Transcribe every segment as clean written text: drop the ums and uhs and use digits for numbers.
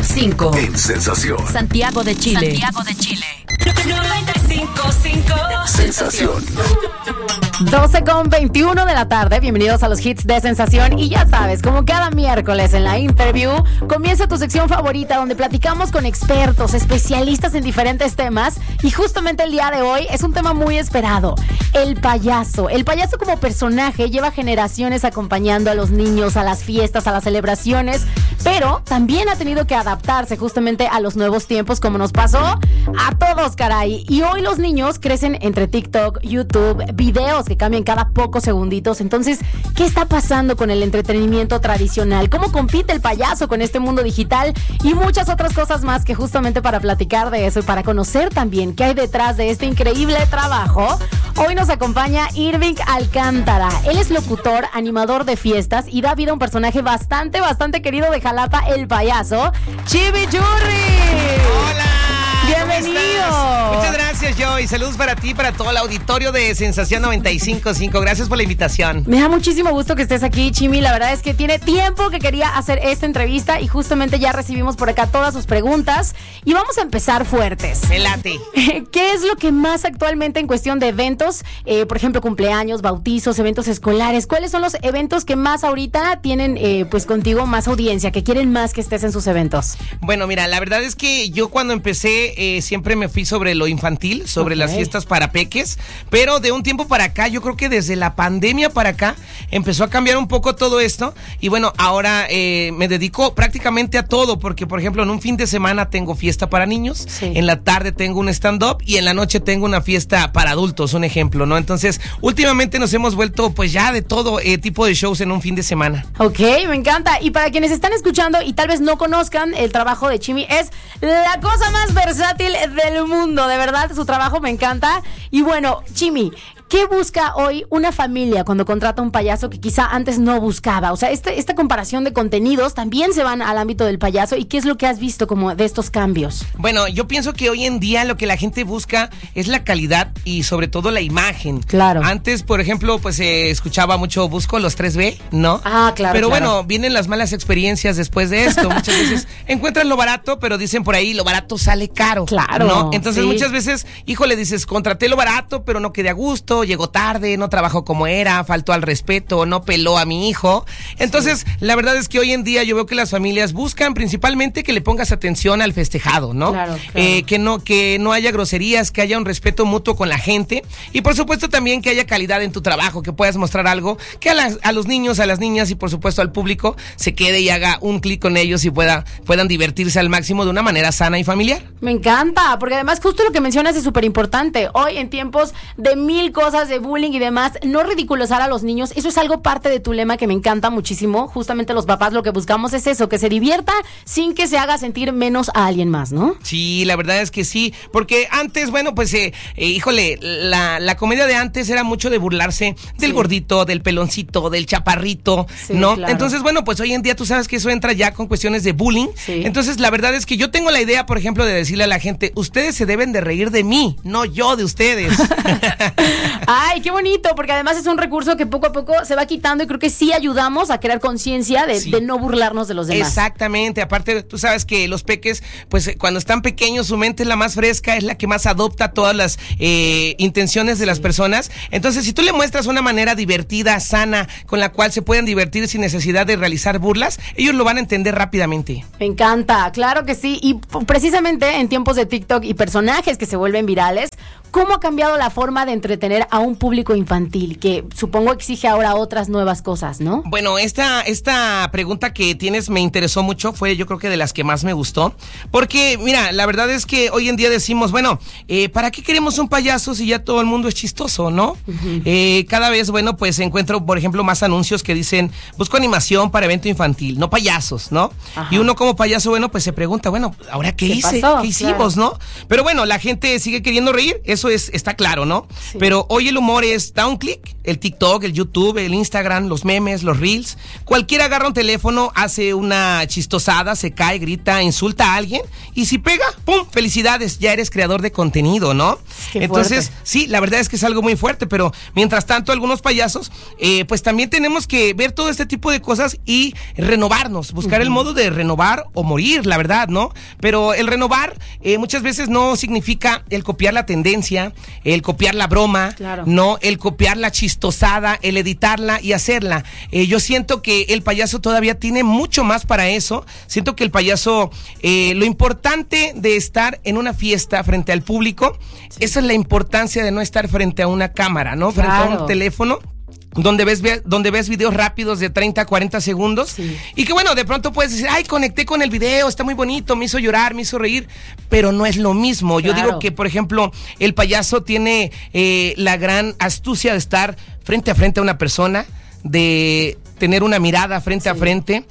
5 en Sensación. Santiago de Chile. 95.5 Sensación. 12:21 de la tarde, bienvenidos a los hits de Sensación. Y ya sabes, como cada miércoles en la Interview, comienza tu sección favorita donde platicamos con expertos, especialistas en diferentes temas. Y justamente el día de hoy es un tema muy esperado, el payaso. El payaso como personaje lleva generaciones acompañando a los niños, a las fiestas, a las celebraciones, pero también ha tenido que adaptarse justamente a los nuevos tiempos, como nos pasó a todos, caray. Y hoy los niños crecen entre TikTok, YouTube, videos que cambian cada pocos segunditos. Entonces, ¿qué está pasando con el entretenimiento tradicional? ¿Cómo compite el payaso con este mundo digital? Y muchas otras cosas más que justamente para platicar de eso y para conocer también qué hay detrás de este increíble trabajo, hoy nos acompaña Irving Alcántara. Él es locutor, animador de fiestas y da vida a un personaje bastante querido de Jalapa, el payaso, Chimichurri. ¡Hola! ¡Bienvenido! Muchas gracias, Joy. Saludos para ti, para todo el auditorio de Sensación 95.5. Gracias por la invitación. Me da muchísimo gusto que estés aquí, Chimi. La verdad es que tiene tiempo que quería hacer esta entrevista y justamente ya recibimos por acá todas sus preguntas. Y vamos a empezar fuertes. Me late. ¿Qué es lo que más actualmente en cuestión de eventos, por ejemplo, cumpleaños, bautizos, eventos escolares? ¿Cuáles son los eventos que más ahorita tienen, pues contigo, más audiencia, que quieren más que estés en sus eventos? Bueno, mira, la verdad es que yo cuando empecé siempre me fui sobre lo infantil, sobre las fiestas para peques, pero de un tiempo para acá, yo creo que desde la pandemia para acá, empezó a cambiar un poco todo esto y bueno, ahora me dedico prácticamente a todo, porque por ejemplo en un fin de semana tengo fiesta para niños, en la tarde tengo un stand-up y en la noche tengo una fiesta para adultos, un ejemplo, ¿no? Entonces, últimamente nos hemos vuelto pues ya de todo tipo de shows en un fin de semana. Ok, me encanta. Y para quienes están escuchando y tal vez no conozcan el trabajo de Chimi, es la cosa más versátil del mundo, de verdad, su trabajo me encanta. Y bueno, Chimi, ¿qué busca hoy una familia cuando contrata un payaso que quizá antes no buscaba? O sea, esta comparación de contenidos también se van al ámbito del payaso. ¿Y qué es lo que has visto como de estos cambios? Bueno, yo pienso que hoy en día lo que la gente busca es la calidad y sobre todo la imagen. Claro. Antes, por ejemplo, pues se escuchaba mucho busco los 3B, ¿no? Ah, claro. Pero claro. bueno, vienen las malas experiencias después de esto. Muchas veces encuentran lo barato, pero dicen por ahí, lo barato sale caro. Claro. ¿no? Entonces sí. Muchas veces, híjole, dices, contraté lo barato, pero no quedé a gusto, llegó tarde, no trabajó como era, faltó al respeto, no peló a mi hijo. Entonces, la verdad es que hoy en día yo veo que las familias buscan principalmente que le pongas atención al festejado, ¿no? Claro, claro. Que no haya groserías, que haya un respeto mutuo con la gente y por supuesto también que haya calidad en tu trabajo, que puedas mostrar algo que a los niños, a las niñas y por supuesto al público se quede y haga un clic con ellos y puedan divertirse al máximo de una manera sana y familiar. Me encanta, porque además justo lo que mencionas es súper importante. Hoy en tiempos de mil cosas, de bullying y demás, no ridiculizar a los niños, eso es algo parte de tu lema que me encanta muchísimo. Justamente los papás lo que buscamos es eso, que se divierta sin que se haga sentir menos a alguien más, ¿no? Sí, la verdad es que sí, porque antes, bueno, pues, híjole, la comedia de antes era mucho de burlarse del gordito, del peloncito, del chaparrito, ¿no? Claro. Entonces, bueno, pues hoy en día tú sabes que eso entra ya con cuestiones de bullying. Sí. Entonces, la verdad es que yo tengo la idea, por ejemplo, de decirle a la gente, ustedes se deben de reír de mí, no yo de ustedes. Ay, qué bonito, porque además es un recurso que poco a poco se va quitando y creo que sí ayudamos a crear conciencia de no burlarnos de los demás. Exactamente, aparte tú sabes que los peques, pues cuando están pequeños su mente es la más fresca, es la que más adopta todas las intenciones de las personas. Entonces, si tú le muestras una manera divertida, sana, con la cual se puedan divertir sin necesidad de realizar burlas, ellos lo van a entender rápidamente. Me encanta, claro que sí. Y precisamente en tiempos de TikTok y personajes que se vuelven virales, ¿cómo ha cambiado la forma de entretener a un público infantil? Que supongo exige ahora otras nuevas cosas, ¿no? Bueno, esta pregunta que tienes me interesó mucho, fue yo creo que de las que más me gustó, porque mira, la verdad es que hoy en día decimos, bueno, ¿para qué queremos un payaso si ya todo el mundo es chistoso, no? Uh-huh. Cada vez, bueno, pues encuentro, por ejemplo, más anuncios que dicen, busco animación para evento infantil, no payasos, ¿no? Ajá. Y uno como payaso, bueno, pues se pregunta, bueno, ¿ahora qué hice? Pasó? ¿Qué hicimos, claro, no? Pero bueno, la gente sigue queriendo reír, eso está claro, ¿no? Sí. Pero hoy hoy el humor da un clic, el TikTok, el YouTube, el Instagram, los memes, los Reels. Cualquiera agarra un teléfono, hace una chistosada, se cae, grita, insulta a alguien y si pega, ¡pum! Felicidades, ya eres creador de contenido, ¿no? Entonces, sí, la verdad es que es algo muy fuerte, pero mientras tanto algunos payasos, pues también tenemos que ver todo este tipo de cosas y renovarnos, buscar el modo de renovar o morir, la verdad, ¿no? Pero el renovar muchas veces no significa el copiar la tendencia, el copiar la broma, no, el copiar la chistosada, el editarla y hacerla. Yo siento que el payaso todavía tiene mucho más para eso. Siento que el payaso, lo importante de estar en una fiesta frente al público, esa es la importancia de no estar frente a una cámara, ¿no? Frente a un teléfono. Donde ves videos rápidos de 30 a 40 segundos y que bueno, de pronto puedes decir, ay, conecté con el video, está muy bonito, me hizo llorar, me hizo reír, pero no es lo mismo. Yo digo que, por ejemplo, el payaso tiene la gran astucia de estar frente a frente a una persona, de tener una mirada frente a frente,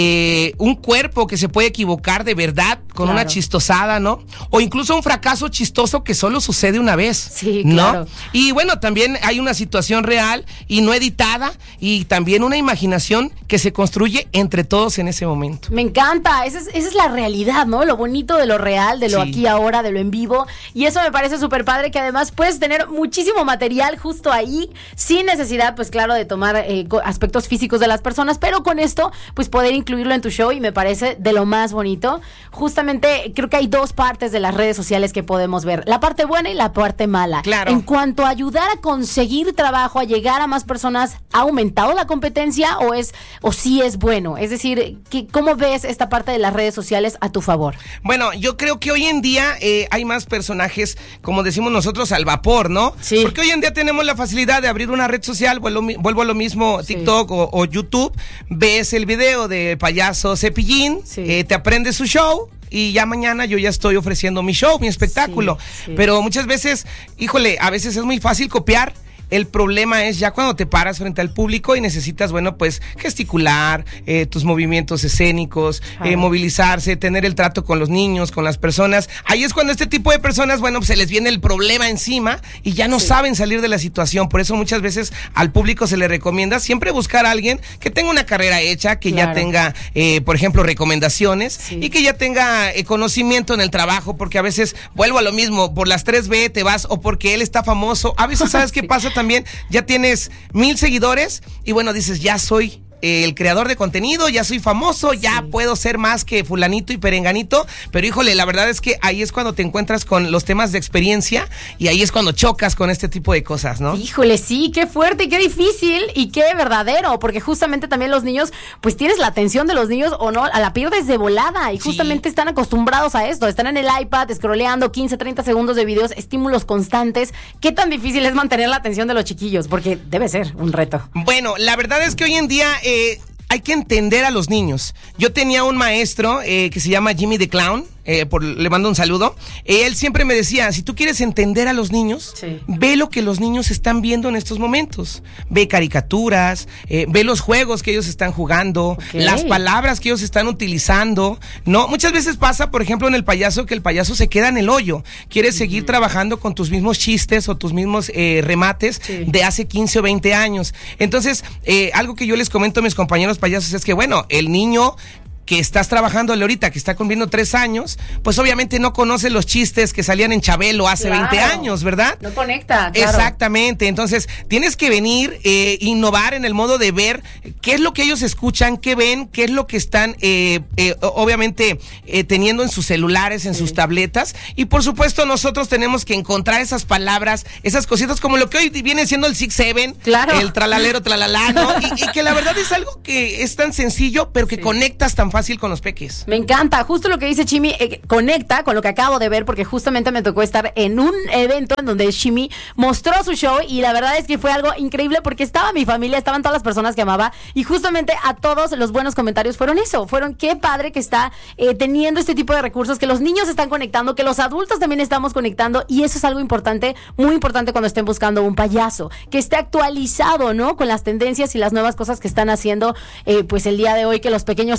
un cuerpo que se puede equivocar de verdad con una chistosada, ¿no? O incluso un fracaso chistoso que solo sucede una vez, ¿no? Y bueno, también hay una situación real y no editada y también una imaginación que se construye entre todos en ese momento. Me encanta, esa es la realidad, ¿no? Lo bonito de lo real, de lo aquí ahora, de lo en vivo, y eso me parece súper padre, que además puedes tener muchísimo material justo ahí, sin necesidad, pues claro, de tomar aspectos físicos de las personas, pero con esto pues poder incluirlo en tu show, y me parece de lo más bonito. Justamente creo que hay dos partes de las redes sociales que podemos ver, la parte buena y la parte mala. En cuanto a ayudar a conseguir trabajo, a llegar a más personas, ¿ha aumentado la competencia o sí es bueno? Es decir, ¿cómo ves esta parte de las redes sociales a tu favor? Bueno, yo creo que hoy en día hay más personajes, como decimos nosotros, al vapor, ¿no? Porque hoy en día tenemos la facilidad de abrir una red social, vuelvo a lo mismo, TikTok o YouTube, ves el video de payaso Cepillín, te aprendes su show y ya mañana yo ya estoy ofreciendo mi show, mi espectáculo. Pero muchas veces, híjole, a veces es muy fácil copiar. El problema es ya cuando te paras frente al público y necesitas, bueno, pues gesticular, tus movimientos escénicos, movilizarse, tener el trato con los niños, con las personas. Ahí es cuando este tipo de personas, bueno, pues se les viene el problema encima y ya no saben salir de la situación. Por eso muchas veces al público se le recomienda siempre buscar a alguien que tenga una carrera hecha, que ya tenga, por ejemplo, recomendaciones y que ya tenga conocimiento en el trabajo, porque a veces, vuelvo a lo mismo, por las 3B te vas o porque él está famoso. A veces, ¿sabes qué pasa también? Ya tienes 1000 seguidores y bueno, dices, ya soy el creador de contenido, ya soy famoso, ya puedo ser más que fulanito y perenganito, pero híjole, la verdad es que ahí es cuando te encuentras con los temas de experiencia y ahí es cuando chocas con este tipo de cosas, ¿no? Híjole, sí, qué fuerte y qué difícil y qué verdadero, porque justamente también los niños, pues tienes la atención de los niños o no, a la pierdes de volada y justamente están acostumbrados a esto, están en el iPad scrolleando 15, 30 segundos de videos, estímulos constantes. ¿Qué tan difícil es mantener la atención de los chiquillos? Porque debe ser un reto. Bueno, la verdad es que hoy en día hay que entender a los niños. Yo tenía un maestro que se llama Jimmy the Clown, le mando un saludo. Él siempre me decía, si tú quieres entender a los niños, ve lo que los niños están viendo en estos momentos. Ve caricaturas, ve los juegos que ellos están jugando, las palabras que ellos están utilizando, ¿no? Muchas veces pasa, por ejemplo, en el payaso, que el payaso se queda en el hoyo. Quieres seguir trabajando con tus mismos chistes o tus mismos remates de hace 15 o 20 años. Entonces, algo que yo les comento a mis compañeros payasos es que, bueno, el niño que estás trabajándole ahorita, que está cumpliendo 3 años, pues obviamente no conoce los chistes que salían en Chabelo hace 20 años, ¿verdad? No conecta, Exactamente, entonces tienes que venir, innovar en el modo de ver qué es lo que ellos escuchan, qué ven, qué es lo que están obviamente teniendo en sus celulares, en sus tabletas, y por supuesto nosotros tenemos que encontrar esas palabras, esas cositas como lo que hoy viene siendo el 6-7, el tralalero, tralalá, ¿no? Y que la verdad es algo que es tan sencillo, pero que conectas tan fácil con los peques. Me encanta, justo lo que dice Chimi, conecta con lo que acabo de ver, porque justamente me tocó estar en un evento en donde Chimi mostró su show y la verdad es que fue algo increíble porque estaba mi familia, estaban todas las personas que amaba y justamente a todos los buenos comentarios fueron qué padre que está teniendo este tipo de recursos, que los niños están conectando, que los adultos también estamos conectando, y eso es algo importante, muy importante cuando estén buscando un payaso, que esté actualizado, ¿no? Con las tendencias y las nuevas cosas que están haciendo, pues el día de hoy, que los pequeños se queden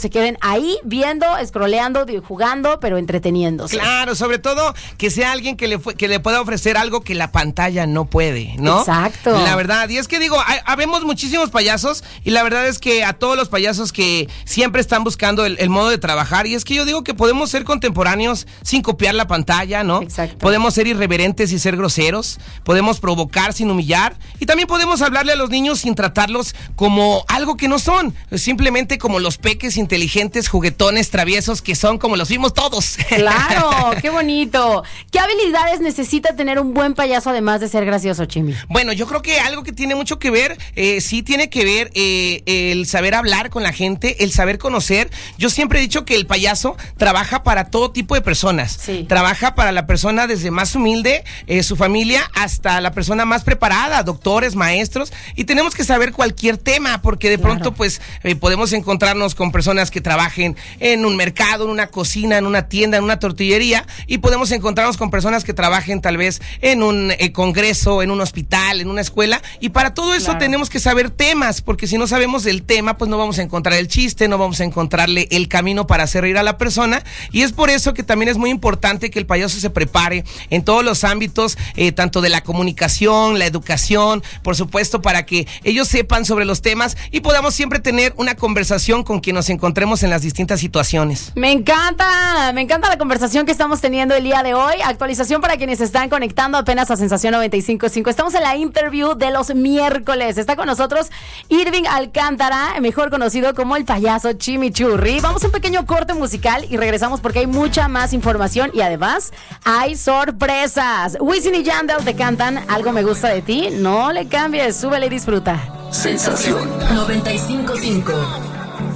ahí viendo, scrolleando, jugando, pero entreteniéndose. Claro, sobre todo que sea alguien que le pueda ofrecer algo que la pantalla no puede, ¿no? Exacto. La verdad, y es que digo, habemos muchísimos payasos y la verdad es que a todos los payasos que siempre están buscando el modo de trabajar, y es que yo digo que podemos ser contemporáneos sin copiar la pantalla, ¿no? Exacto. Podemos ser irreverentes y ser groseros, podemos provocar sin humillar, y también podemos hablarle a los niños sin tratarlos como algo que no son, simplemente como los peques inteligentes, juguetones, traviesos que son, como los vimos todos. Claro, qué bonito. ¿Qué habilidades necesita tener un buen payaso además de ser gracioso, Chimi? Bueno, yo creo que algo que tiene mucho que ver, sí tiene que ver el saber hablar con la gente, el saber conocer. Yo siempre he dicho que el payaso trabaja para todo tipo de personas. Sí. Trabaja para la persona desde más humilde, su familia, hasta la persona más preparada, doctores, maestros, y tenemos que saber cualquier tema, porque de pronto pues podemos encontrarnos con personas que trabajen en un mercado, en una cocina, en una tienda, en una tortillería, y podemos encontrarnos con personas que trabajen tal vez en un congreso, en un hospital, en una escuela, y para todo eso tenemos que saber temas, porque si no sabemos del tema, pues no vamos a encontrar el chiste, no vamos a encontrarle el camino para hacer reír a la persona, y es por eso que también es muy importante que el payaso se prepare en todos los ámbitos, tanto de la comunicación, la educación, por supuesto, para que ellos sepan sobre los temas y podamos siempre tener una conversación con quien nos encontremos en las distintas situaciones. Me encanta la conversación que estamos teniendo el día de hoy. Actualización para quienes están conectando apenas a Sensación 95.5. Estamos en la interview de los miércoles. Está con nosotros Irving Alcántara, mejor conocido como el payaso Chimichurri. Vamos a un pequeño corte musical y regresamos porque hay mucha más información y además hay sorpresas. Wisin y Yandel te cantan Algo me gusta de ti. No le cambies, súbele y disfruta. Sensación 95.5.